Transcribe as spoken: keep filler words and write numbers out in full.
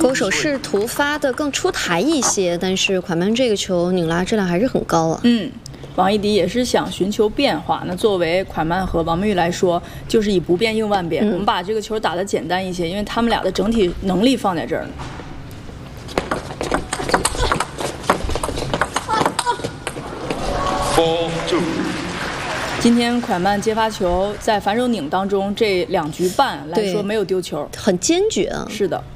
勾手试图发的更出台一些，但是款曼这个球拧拉质量还是很高啊。 嗯。王艺迪也是想寻求变化，那作为款曼和王曼玉来说，就是以不变应万变。嗯、我们把这个球打得简单一些，因为他们俩的整体能力放在这儿呢。今天款曼接发球在反手拧当中，这两局半来说没有丢球， 很坚决啊。 是的。